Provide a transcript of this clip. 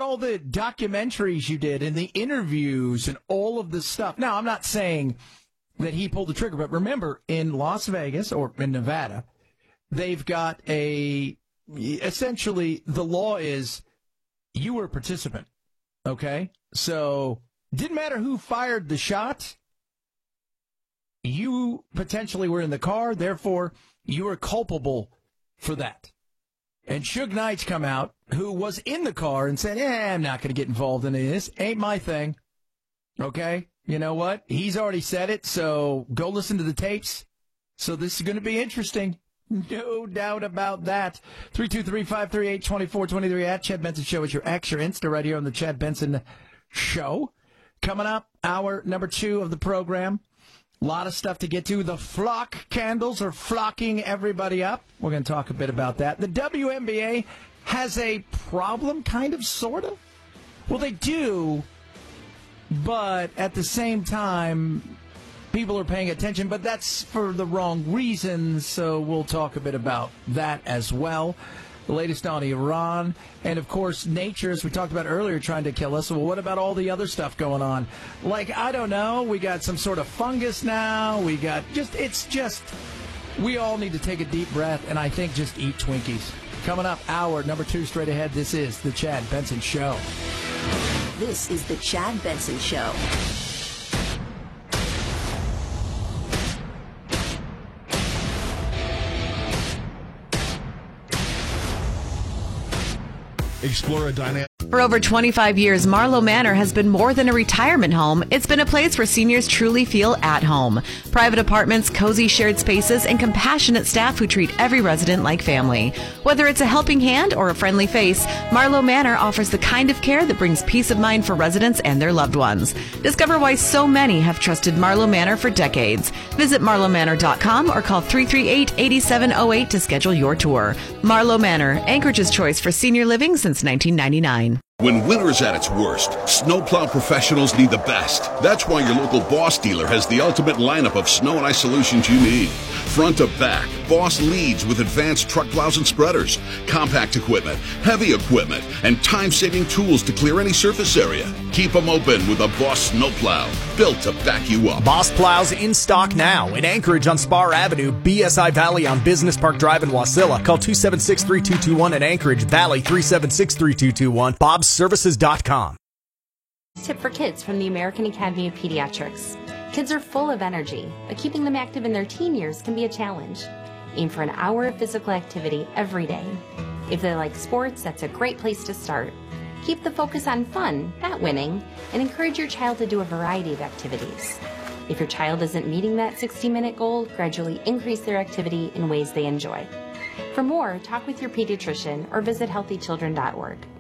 all the documentaries you did and the interviews and all of this stuff? Now, I'm not saying that he pulled the trigger, but remember, in Las Vegas or in Nevada, they've got essentially the law is you were a participant, okay? So didn't matter who fired the shot. You potentially were in the car, therefore you were culpable for that. And Suge Knight's come out, who was in the car, and said, I'm not going to get involved in this. Ain't my thing. Okay? You know what? He's already said it, so go listen to the tapes. So this is going to be interesting. No doubt about that. 323-538-2423 at Chad Benson Show is your X, your Insta, right here on the Chad Benson Show. Coming up, hour number 2 of the program. A lot of stuff to get to. The flock candles are flocking everybody up. We're going to talk a bit about that. The WNBA has a problem, kind of, sort of. Well, they do, but at the same time, people are paying attention, but that's for the wrong reasons, so we'll talk a bit about that as well. The latest on Iran, and of course, nature, as we talked about earlier, trying to kill us. Well, what about all the other stuff going on? Like, I don't know, we got some sort of fungus now, we all need to take a deep breath, and I think just eat Twinkies. Coming up, hour number 2 straight ahead, this is The Chad Benson Show. This is The Chad Benson Show. Explore a dynamic. For over 25 years, Marlowe Manor has been more than a retirement home. It's been a place where seniors truly feel at home. Private apartments, cozy shared spaces, and compassionate staff who treat every resident like family. Whether it's a helping hand or a friendly face, Marlowe Manor offers the kind of care that brings peace of mind for residents and their loved ones. Discover why so many have trusted Marlowe Manor for decades. Visit marlowemanor.com or call 338-8708 to schedule your tour. Marlowe Manor, Anchorage's choice for senior living since 1999. When winter's at its worst, snowplow professionals need the best. That's why your local Boss dealer has the ultimate lineup of snow and ice solutions you need. Front to back, Boss leads with advanced truck plows and spreaders, compact equipment, heavy equipment, and time-saving tools to clear any surface area. Keep them open with a Boss snowplow, built to back you up. Boss plows in stock now in Anchorage on Spar Avenue, BSI Valley on Business Park Drive in Wasilla. Call 276-3221 at Anchorage, Valley 376-3221, bobsservices.com. Tip for kids from the American Academy of Pediatrics. Kids are full of energy, but keeping them active in their teen years can be a challenge. Aim for an hour of physical activity every day. If they like sports, that's a great place to start. Keep the focus on fun, not winning, and encourage your child to do a variety of activities. If your child isn't meeting that 60-minute goal, gradually increase their activity in ways they enjoy. For more, talk with your pediatrician or visit healthychildren.org.